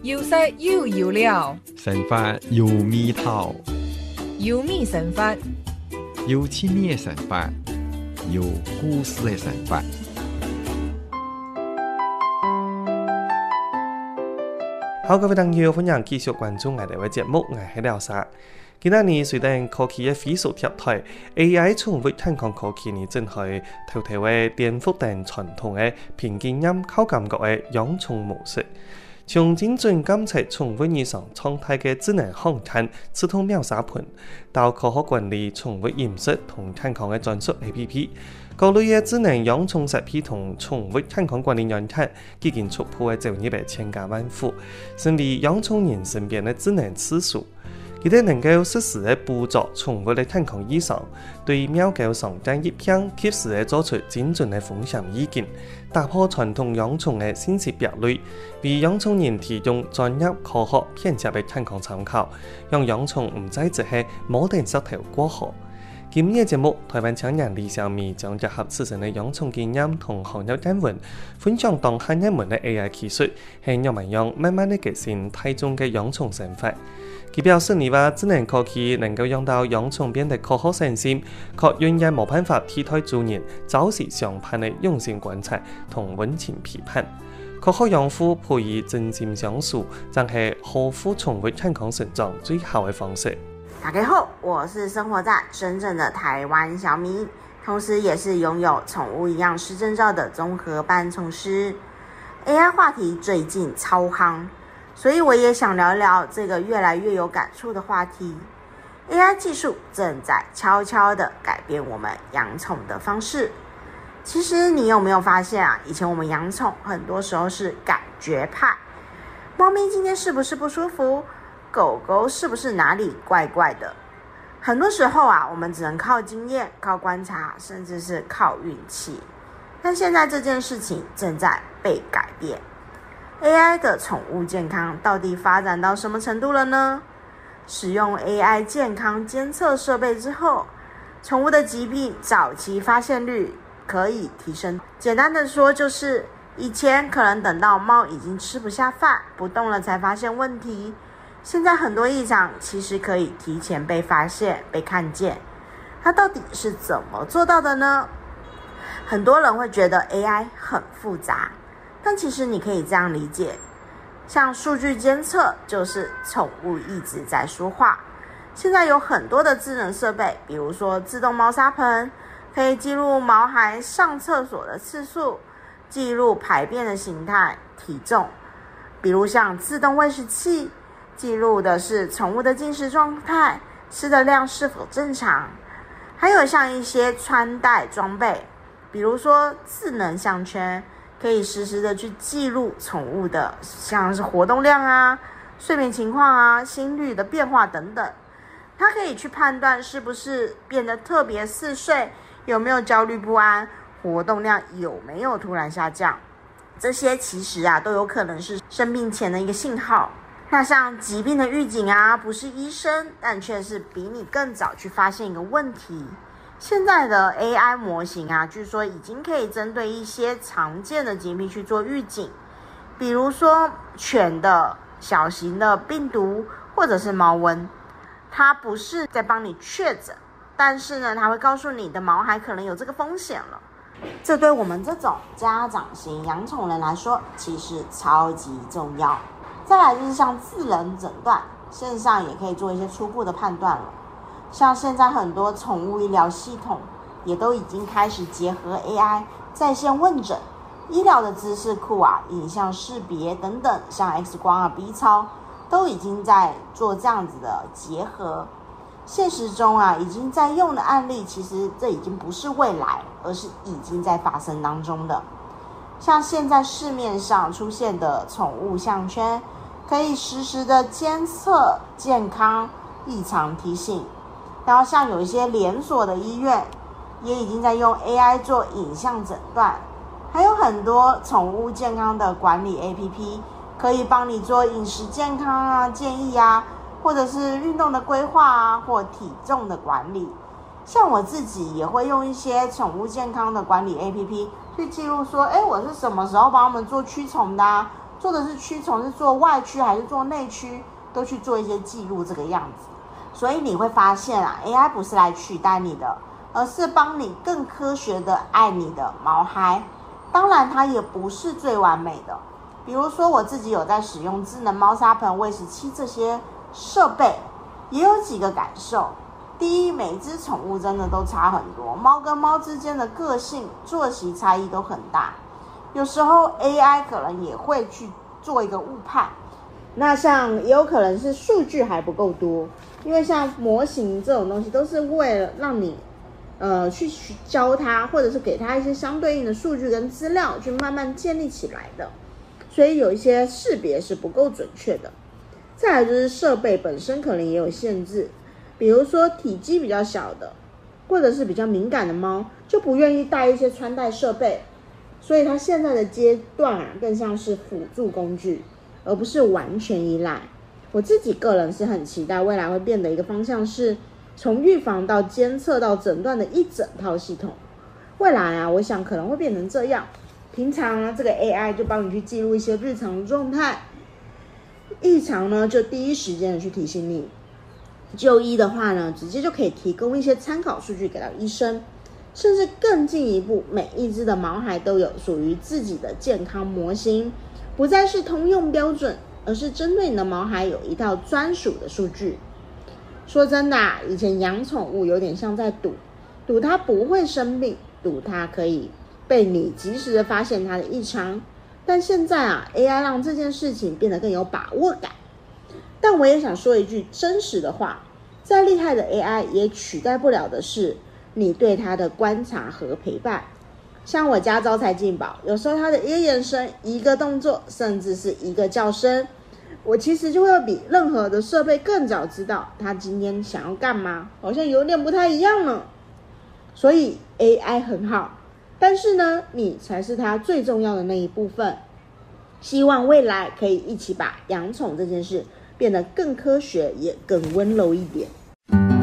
有色有油了， 神法有味道， 有味神法， 有趣味的神法，有故事的神法。 好，各位朋友，歡迎繼續關注我哋嘅節目，我係廖沙。今日呢，隨着科技嘅飛速貼台 ，AI 從會香港科技呢正係頭頭嘅顛覆定傳統嘅平均音口感覺嘅養蟲模式。從精準監測寵物以上狀態嘅智能航產自動秒殺盤，到科學管理寵物飲食同健康嘅專屬 APP， 各類嘅智能養蟲設備同寵物健康管理軟體，已經觸破嘅就業千家萬戶，成為養蟲人身邊嘅智能次數。佢哋能夠適時嘅捕捉寵物嘅健康異常，對貓狗上單一片及時嘅做出精準嘅風險意見，打破傳統養蟲嘅信息壁壘，為養蟲人提供專業科學偏執嘅健康參考，讓養蟲唔再只係冇定石頭過河。今日嘅節目，台灣青年李小米將結合自身嘅養蟲經驗同行業見聞，分享當下熱門嘅 AI 技術，係讓民眾慢慢地改善大眾嘅養蟲生活。佢表示，你話智能科技能夠讓到養蟲變得可靠省心，確認也冇辦法替代主人早時上班嘅用心觀察同溫情批判。科學養護培以真心相處，正係呵護寵物健康成長最好嘅方式。 大家好，我是生活在深圳的台灣小米，同時也是擁有寵物營養師證照的綜合辦寵師。AI 話題最近超夯，所以我也想聊聊這個越來越有感觸的話題。AI 技術正在悄悄地改變我們養寵的方式。其實你有沒有發現啊？以前我們養寵很多時候是感覺派，貓咪今天是不是不舒服？狗狗是不是哪裡怪怪的？很多時候啊，我們只能靠經驗、靠觀察，甚至是靠運氣。但現在這件事情正在被改變。AI 的寵物健康到底發展到什麼程度了呢？使用 AI 健康監測設備之後，寵物的疾病早期發現率可以提升。簡單的說，就是以前可能等到貓已經吃不下飯、不動了才發現問題。現在很多異常其實可以提前被發現、被看見，它到底是怎麼做到的呢？很多人會覺得 AI 很複雜，但其實你可以這樣理解，像數據監測就是寵物一直在說話。現在有很多的智能設備，比如說自動貓砂盆，可以記錄毛孩上廁所的次數，記錄排便的形態、體重，比如像自動餵食器，記錄的是寵物的進食狀態，吃的量是否正常。還有像一些穿戴裝備，比如說智能項圈，可以實時的去記錄寵物的像是活動量啊、睡眠情況啊、心率的變化等等。它可以去判斷是不是變得特別嗜睡，有沒有焦慮不安，活動量有沒有突然下降。這些其實啊都有可能是生病前的一個信號。那像疾病的預警啊，不是醫生，但卻是比你更早去發現一個問題。現在的 AI 模型啊，據說已經可以針對一些常見的疾病去做預警，比如說犬的小型的病毒，或者是貓瘟，它不是在幫你確診，但是呢，它會告訴你的毛孩可能有這個風險了。這對我們這種家長型養寵人來說，其實超級重要。再來就是像智能診斷，線上也可以做一些初步的判斷了。像現在很多寵物醫療系統也都已經開始結合 AI 在線問診，醫療的知識庫啊、影像識別等等，像 X 光啊、B 超都已經在做這樣子的結合。現實中啊，已經在用的案例，其實這已經不是未來，而是已經在發生當中的。像現在市面上出現的寵物項圈，可以實時的監測健康異常提醒。然後像有一些連鎖的醫院，也已經在用 AI 做影像診斷。還有很多寵物健康的管理 APP，可以幫你做飲食健康啊建議啊，或者是運動的規劃啊，或體重的管理。像我自己也會用一些寵物健康的管理 APP 去記錄說，我是什麼時候幫他們做驅蟲的啊， 做的是驱虫，是做外驱还是做内驱，都去做一些记录这个样子。所以你会发现啊 ，AI 不是来取代你的，而是帮你更科学的爱你的毛孩。当然，它也不是最完美的。比如说，我自己有在使用智能猫砂盆、喂食器这些设备，也有几个感受。第一，每只宠物真的都差很多，猫跟猫之间的个性、作息差异都很大。有时候 AI 可能也会去做一个误判，那像也有可能是数据还不够多，因为像模型这种东西都是为了让你去教它，或者是给它一些相对应的数据跟资料去慢慢建立起来的，所以有一些识别是不够准确的。再来就是设备本身可能也有限制，比如说体积比较小的，或者是比较敏感的猫，就不愿意带一些穿戴设备，所以它现在的阶段啊，更像是辅助工具，而不是完全依赖。我自己个人是很期待未来会变得一个方向是从预防到监测到诊断的一整套系统。未来啊，我想可能会变成这样，平常啊，这个 AI 就帮你去记录一些日常的状态，异常呢就第一时间的去提醒你。就医的话呢，直接就可以提供一些参考数据给到医生，甚至更进一步，每一只的毛孩都有属于自己的健康模型，不再是通用标准，而是针对你的毛孩有一套专属的数据。说真的啊，以前养宠物有点像在赌它不会生病，赌它可以被你及时的发现它的异常。但现在啊 ，AI 让这件事情变得更有把握感。但我也想说一句真实的话，再厉害的 AI 也取代不了的是你对它的观察和陪伴。像我家招财进宝，有时候它的一个眼神、一个动作，甚至是一个叫声，我其实就会比任何的设备更早知道它今天想要干嘛，好像有点不太一样了。所以 AI 很好，但是呢，你才是它最重要的那一部分。希望未来可以一起把养宠这件事变得更科学，也更温柔一点。